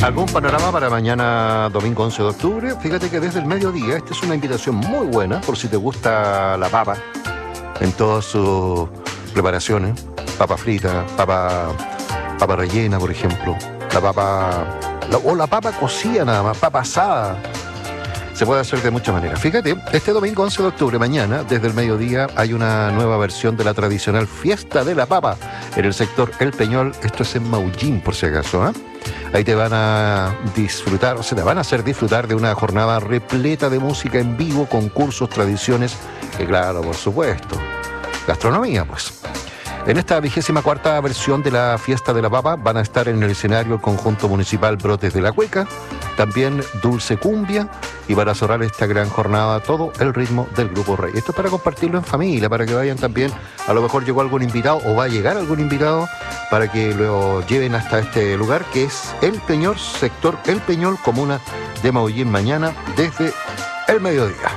¿Algún panorama para mañana domingo 11 de octubre? Fíjate que desde el mediodía, esta es una invitación muy buena por si te gusta la papa en todas sus preparaciones. Papa frita, papa rellena, por ejemplo. O la papa cocida nada más, papa asada. Se puede hacer de muchas maneras. Fíjate, este domingo 11 de octubre, mañana, desde el mediodía, hay una nueva versión de la tradicional Fiesta de la Papa en el sector El Peñol. Esto es en Maullín, por si acaso, ¿eh? Ahí te van a disfrutar, o sea, te van a hacer disfrutar de una jornada repleta de música en vivo, concursos, tradiciones, y claro, por supuesto, gastronomía, pues. En esta 24ª versión de la Fiesta de la Papa van a estar en el escenario el conjunto municipal Brotes de la Cueca, también Dulce Cumbia, y para cerrar esta gran jornada todo el ritmo del Grupo Rey. Esto es para compartirlo en familia, para que vayan también, a lo mejor llegó algún invitado o va a llegar algún invitado, para que lo lleven hasta este lugar que es El Peñol, sector El Peñol, comuna de Maullín, mañana desde el mediodía.